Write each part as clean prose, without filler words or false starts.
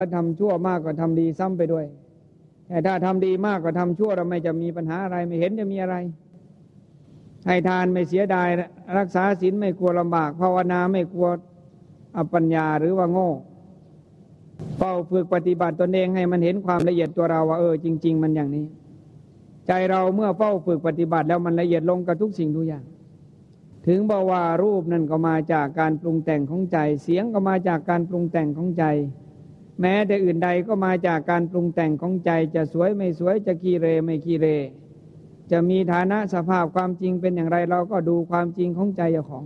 ทำชั่วมากก็ทำดีซ้ำไปด้วยแต่ถ้าทำดีมากก็ทำชั่วเราไม่จะมีปัญหาอะไรไม่เห็นจะมีอะไรให้ทานไม่เสียดายรักษาศีลไม่กลัวลำบากภาวนาไม่กลัวอัปปัญญาหรือว่าโง่เฝ้าฝึกปฏิบัติตนเองให้มันเห็นความละเอียดตัวเราว่าจริงๆมันอย่างนี้ใจเราเมื่อเฝ้าฝึกปฏิบัติแล้วมันละเอียดลงกับทุกสิ่งทุกอย่างถึงบอกว่ารูปนั่นก็มาจากการปรุงแต่งของใจเสียงก็มาจากการปรุงแต่งของใจแม้แต่อื่นใดก็มาจากการปรุงแต่งของใจจะสวยไม่สวยจะขี้เรไม่ขี้เรจะมีฐานะสภาพความจริงเป็นอย่างไรเราก็ดูความจริงของใจเจ้าของ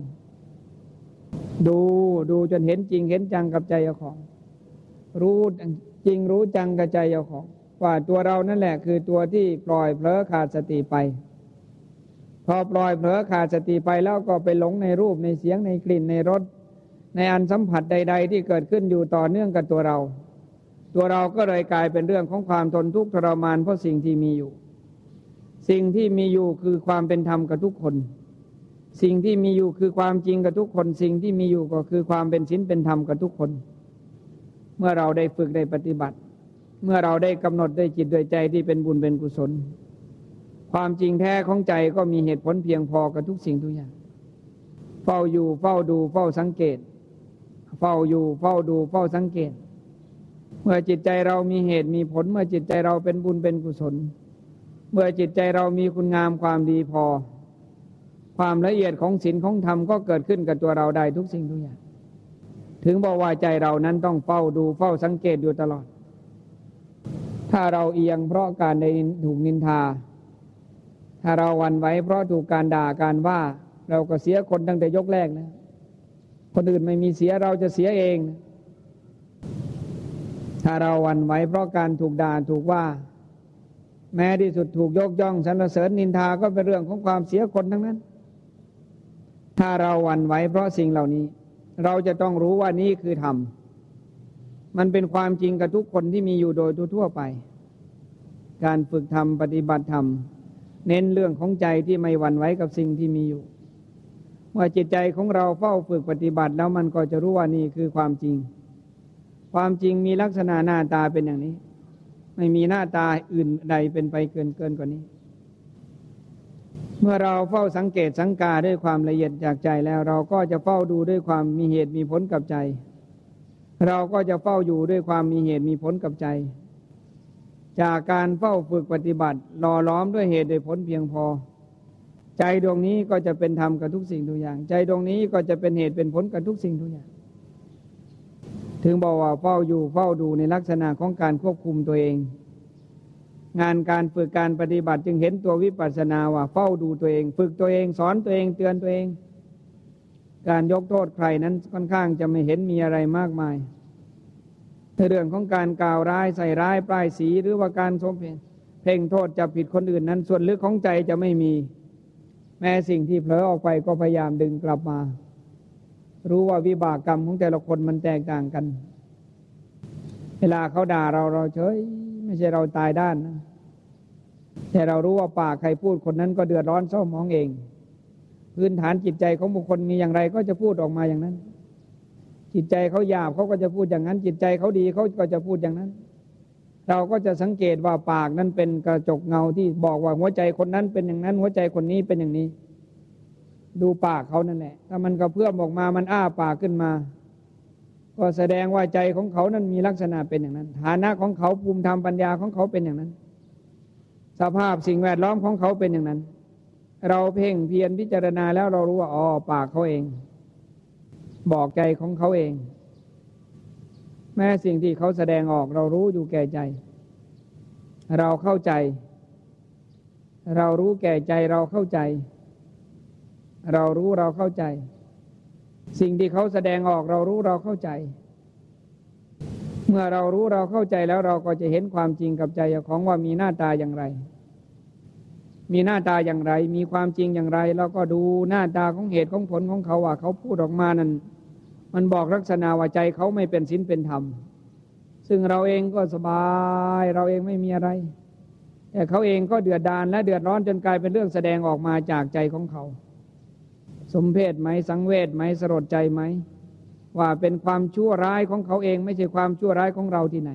ดูจนเห็นจริงเห็นจังกับใจเจ้าของรู้จริงรู้จังกับใจเจ้าของว่าตัวเรานั่นแหละคือตัวที่ปล่อยเผลอขาดสติไปพอปล่อยเผลอขาดสติไปแล้วก็ไปหลงในรูปในเสียงในกลิ่นในรสในอันสัมผัสใดๆที่เกิดขึ้นอยู่ต่อเนื่องกับตัวเราก็เลยกลายเป็นเรื่องของความทนทุกข์ทรมานเพราะสิ่งที่มีอยู่สิ่งที่มีอยู่คือความเป็นธรรมกับทุกคนสิ่งที่มีอยู่คือความจริงกับทุกคนสิ่งที่มีอยู่ก็คือความเป็นศีลเป็นธรรมกับทุกคนเมื่อเราได้ฝึกได้ปฏิบัติเมื่อเราได้กำหนดด้วยจิตด้วยใจที่เป็นบุญเป็นกุศลความจริงแท้ของใจก็มีเหตุผลเพียงพอกับทุกสิ่งทุกอย่างเฝ้าอยู่เฝ้าดูเฝ้าสังเกตเฝ้าอยู่เฝ้าดูเฝ้าสังเกตเมื่อจิตใจเรามีเหตุมีผลเมื่อจิตใจเราเป็นบุญเป็นกุศลเมื่อจิตใจเรามีคุณงามความดีพอความละเอียดของศีลของธรรมก็เกิดขึ้นกับตัวเราได้ทุกสิ่งทุกอย่างถึงบอกว่าใจเรานั้นต้องเฝ้าดูเฝ้าสังเกตอยู่ตลอดถ้าเราเอียงเพราะการได้ถูกนินทาถ้าเราหวั่นไหวเพราะถูกการด่าการว่าเราก็เสียคนตั้งแต่ยกแรกนะคนอื่นไม่มีเสียเราจะเสียเองถ้าเราหวั่นไหวเพราะการถูกด่าถูกว่าแม้ที่สุดถูกยกย่องสรรเสริญนินทาก็เป็นเรื่องของความเสียคนทั้งนั้นถ้าเราหวั่นไหวเพราะสิ่งเหล่านี้เราจะต้องรู้ว่านี่คือธรรมมันเป็นความจริงกับทุกคนที่มีอยู่โดยทั่วไปการฝึกธรรมปฏิบัติธรรมเน้นเรื่องของใจที่ไม่หวั่นไหวกับสิ่งที่มีอยู่เมื่อจิตใจของเราเฝ้าฝึกปฏิบัติแล้วมันก็จะรู้ว่านี่คือความจริงความจริงมีลักษณะหน้าตาเป็นอย่างนี้ไม่มีหน้าตาอื่นใดเป็นไปเกินกว่านี้เมื่อเราเฝ้าสังเกตสังกาด้วยความละเอียดจากใจแล้วเราก็จะเฝ้าดูด้วยความมีเหตุมีผลกับใจเราก็จะเฝ้าอยู่ด้วยความมีเหตุมีผลกับใจจากการเฝ้าฝึกปฏิบัติหล่อล้อมด้วยเหตุด้วยผลเพียงพอใจดวงนี้ก็จะเป็นธรรมกับทุกสิ่งทุกอย่างใจดวงนี้ก็จะเป็นเหตุเป็นผลกับทุกสิ่งทุกอย่างถึงบอกว่าเฝ้าอยู่เฝ้าดูในลักษณะของการควบคุมตัวเองงานการฝึกการปฏิบัติจึงเห็นตัววิปัสสนาว่าเฝ้าดูตัวเองฝึกตัวเองสอนตัวเองเตือนตัวเองการยกโทษใครนั้นค่อนข้างจะไม่เห็นมีอะไรมากมายในเรื่องของการกล่าวร้ายใส่ร้ายป้ายสีหรือว่าการสมเพ่งโทษจับผิดคนอื่นนั้นส่วนลึกของใจจะไม่มีแม้สิ่งที่เผลอออกไปก็พยายามดึงกลับมารู้ว่าวิบากกรรมของแต่ละคนมันแตกต่างกันเวลาเขาด่าเราเฉยไม่ใช่เราตายด้านนะแต่เรารู้ว่าปากใครพูดคนนั้นก็เดือดร้อนเศร้าหมองเองพื้นฐานจิตใจของบุคคลมีอย่างไรก็จะพูดออกมาอย่างนั้นจิตใจเขาหยาบเขาก็จะพูดอย่างนั้นจิตใจเขาดีเขาก็จะพูดอย่างนั้นเราก็จะสังเกตว่าปากนั้นเป็นกระจกเงาที่บอกว่าหัวใจคนนั้นเป็นอย่างนั้นหัวใจคนนี้เป็นอย่างนี้ดูปากเขานั่นแหละถ้ามันกระเพื่อมออกมามันอ้าปากขึ้นมาก็แสดงว่าใจของเขานั้นมีลักษณะเป็นอย่างนั้นฐานะของเขาภูมิธรรมปัญญาของเขาเป็นอย่างนั้นสภาพสิ่งแวดล้อมของเขาเป็นอย่างนั้นเราเพ่งเพียรพิจารณาแล้วเรารู้ว่าปากเขาเองบอกใจของเขาเองแม้สิ่งที่เขาแสดงออกเรารู้อยู่แก่ใจเราเข้าใจเรารู้แก่ใจเราเข้าใจเรารู้เราเข้าใจสิ่งที่เขาแสดงออกเรารู้เราเข้าใจเมื่อเรารู้เราเข้าใจแล้วเราก็จะเห็นความจริงกับใจของว่ามีหน้าตาอย่างไรมีหน้าตาอย่างไรมีความจริงอย่างไรเราก็ดูหน้าตาของเหตุของผลของเขาว่าเขาพูดออกมานั้นมันบอกลักษณะว่าใจเขาไม่เป็นศีลเป็นธรรมซึ่งเราเองก็สบายเราเองไม่มีอะไรแต่เขาเองก็เดือดดาลและเดือดร้อนจนกลายเป็นเรื่องแสดงออกมาจากใจของเขาสมเพชไหมสังเวชไหมสลดใจไหมว่าเป็นความชั่วร้ายของเขาเองไม่ใช่ความชั่วร้ายของเราที่ไหน